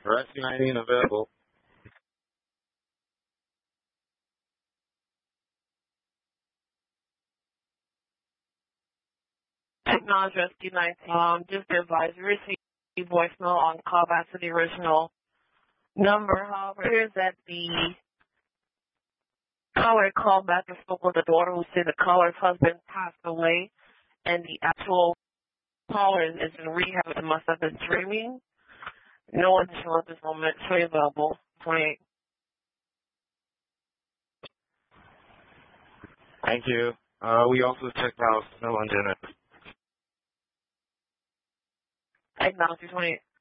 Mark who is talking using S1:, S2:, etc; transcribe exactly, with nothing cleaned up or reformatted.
S1: Rescue nineteen available.
S2: Acknowledge Rescue nineteen. Um, just advise you received voicemail on call back to the original number. However, it appears that the caller called back and spoke with the daughter who said the caller's husband passed away, and the actual caller is in rehab and must have been streaming. No additional at this moment. Show you available. twenty-eight.
S1: Thank you. Uh, we also checked out no one did it.
S2: Acknowledge twenty-eight.